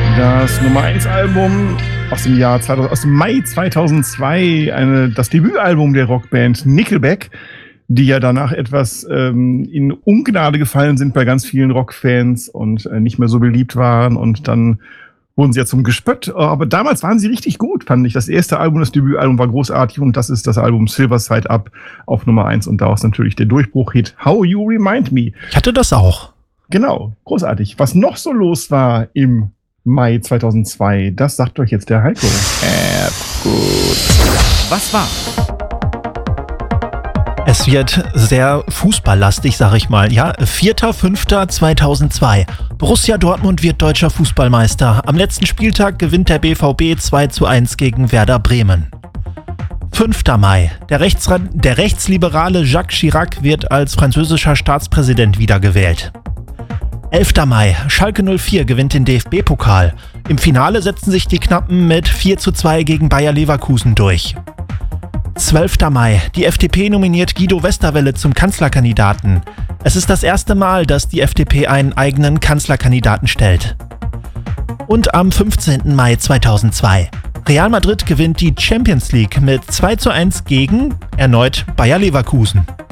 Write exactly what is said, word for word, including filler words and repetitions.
Das Nummer eins Album aus dem Jahr zweitausend, aus dem Mai zweitausendzwei, eine, das Debütalbum der Rockband Nickelback, die ja danach etwas ähm, in Ungnade gefallen sind bei ganz vielen Rockfans und äh, nicht mehr so beliebt waren, und dann wurden sie ja zum Gespött. Aber damals waren sie richtig gut, fand ich. Das erste Album, das Debütalbum, war großartig, und das ist das Album Silver Side Up auf Nummer eins, und daraus natürlich der Durchbruch-Hit How You Remind Me. Ich hatte das auch. Genau, großartig. Was noch so los war im Mai zweitausendzwei, das sagt euch jetzt der Heiko. Äh, gut. Was war? Es wird sehr fußballlastig, sag ich mal. Ja, vierter fünfter zweitausendzwei. Borussia Dortmund wird deutscher Fußballmeister. Am letzten Spieltag gewinnt der B V B zwei zu eins gegen Werder Bremen. fünfter Mai. Der, Rechtsra- der rechtsliberale Jacques Chirac wird als französischer Staatspräsident wiedergewählt. elfter Mai. Schalke null vier gewinnt den D F B-Pokal. Im Finale setzen sich die Knappen mit vier zu zwei gegen Bayer Leverkusen durch. zwölfter Mai. Die F D P nominiert Guido Westerwelle zum Kanzlerkandidaten. Es ist das erste Mal, dass die F D P einen eigenen Kanzlerkandidaten stellt. Und am fünfzehnten Mai zweitausendzwei. Real Madrid gewinnt die Champions League mit zwei zu eins gegen erneut Bayer Leverkusen.